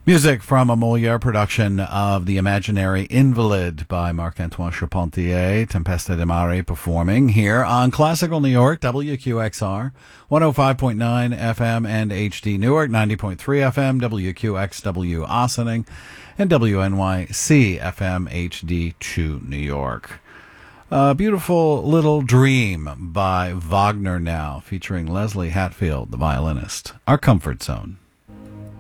Music from a Molière production of The Imaginary Invalid by Marc-Antoine Charpentier, Tempesta di Mare performing here on Classical New York, WQXR, 105.9 FM and HD Newark, 90.3 FM, WQXW Ossining, and WNYC FM HD2 New York. A beautiful little dream by Wagner now, featuring Leslie Hatfield, the violinist. Our Comfort Zone.